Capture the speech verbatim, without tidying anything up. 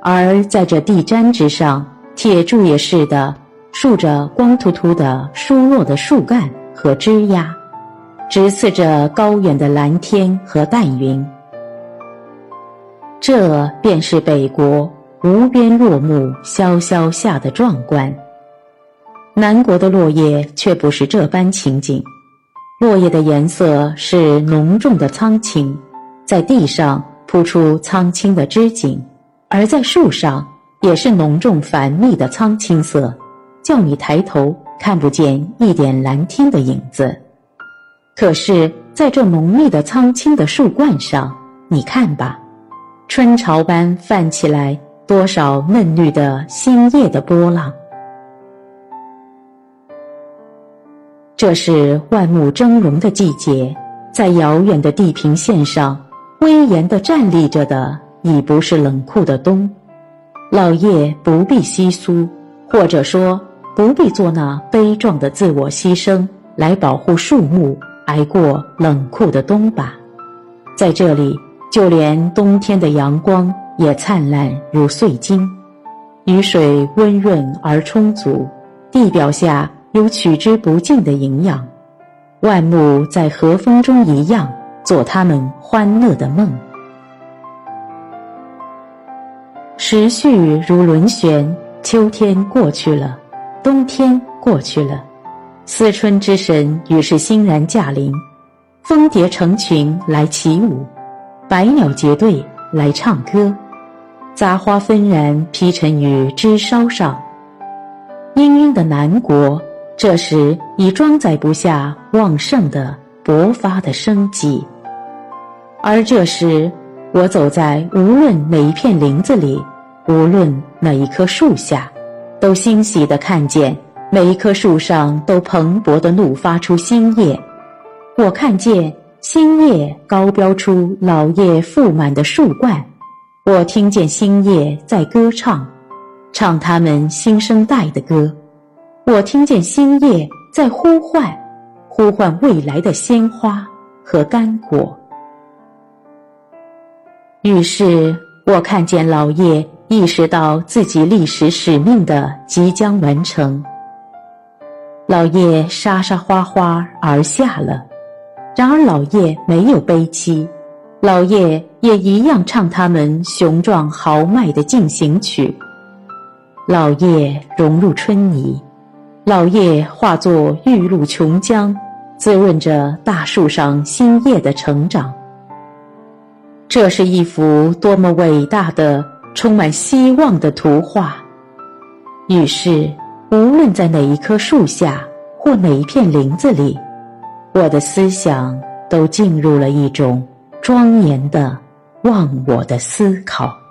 而在这地毡之上，铁柱也似的竖着光秃秃的疏落的树干和枝桠，直刺着高远的蓝天和淡云。这便是北国无边落木萧萧下的壮观。南国的落叶却不是这般情景，落叶的颜色是浓重的苍青，在地上铺出苍青的织锦，而在树上也是浓重繁密的苍青色，叫你抬头看不见一点蓝天的影子。可是在这浓密的苍青的树冠上，你看吧，春潮般泛起来多少嫩绿的新叶的波浪。这是万木峥嵘的季节，在遥远的地平线上，威严地站立着的已不是冷酷的冬。老叶不必稀疏，或者说不必做那悲壮的自我牺牲来保护树木挨过冷酷的冬吧。在这里，就连冬天的阳光也灿烂如碎金，雨水温润而充足，地表下有取之不尽的营养，万木在和风中一样做他们欢乐的梦。时序如轮旋，秋天过去了，冬天过去了，思春之神于是欣然驾临，蜂蝶成群来起舞，百鸟结队来唱歌，杂花纷然披陈于枝梢上。氤氲的南国这时已装载不下旺盛的勃发的生机。而这时我走在无论哪一片林子里，无论哪一棵树下，都欣喜地看见每一棵树上都蓬勃地怒发出新叶。我看见新叶高标出老叶覆满的树冠，我听见新叶在歌唱，唱他们新生代的歌。我听见新叶在呼唤，呼唤未来的鲜花和干果。于是我看见老叶意识到自己历史使命的即将完成。老叶沙沙哗哗而下了，然而老叶没有悲戚，老叶也一样唱他们雄壮豪迈的进行曲。老叶融入春泥，老叶化作玉露琼浆，滋润着大树上新叶的成长。这是一幅多么伟大的充满希望的图画。于是无论在哪一棵树下或哪一片林子里，我的思想都进入了一种庄严的忘我的思考。